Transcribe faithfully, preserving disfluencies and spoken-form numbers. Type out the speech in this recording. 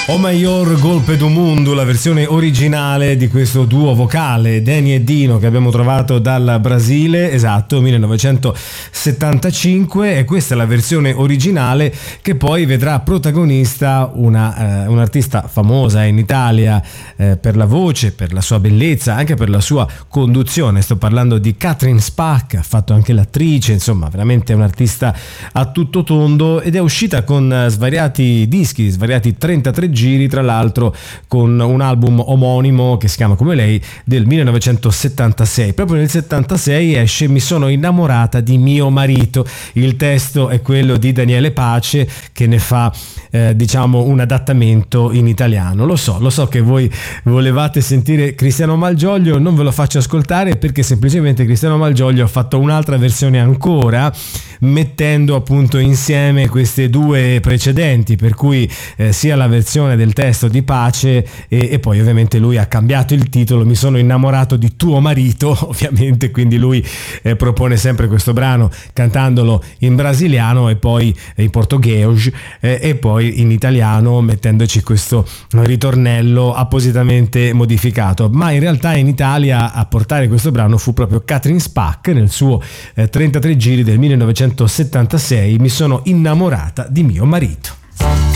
O Maior Golpe do Mundo, la versione originale di questo duo vocale Danny e Dino che abbiamo trovato dal Brasile, esatto, millenovecentosettantacinque, e questa è la versione originale che poi vedrà protagonista una, eh, un'artista famosa in Italia eh, per la voce, per la sua bellezza, anche per la sua conduzione. Sto parlando di Catherine Spack, ha fatto anche l'attrice, insomma veramente un'artista a tutto tondo, ed è uscita con svariati dischi, svariati trentatré giri, tra l'altro con un album omonimo che si chiama come lei, del millenovecentosettantasei. Proprio nel settantasei esce Mi sono innamorata di mio marito. Il testo è quello di Daniele Pace, che ne fa eh, diciamo un adattamento in italiano. Lo so, lo so che voi volevate sentire Cristiano Malgioglio, non ve lo faccio ascoltare perché semplicemente Cristiano Malgioglio ha fatto un'altra versione ancora, mettendo appunto insieme queste due precedenti, per cui eh, sia la versione del testo di Pace e, e poi ovviamente lui ha cambiato il titolo, Mi sono innamorato di tuo marito, ovviamente, quindi lui eh, propone sempre questo brano cantandolo in brasiliano e poi in portoghese eh, e poi in italiano, mettendoci questo ritornello appositamente modificato. Ma in realtà in Italia a portare questo brano fu proprio Catherine Spack nel suo eh, trentatré giri del millenovecentosettantasei, Mi sono innamorata di mio marito.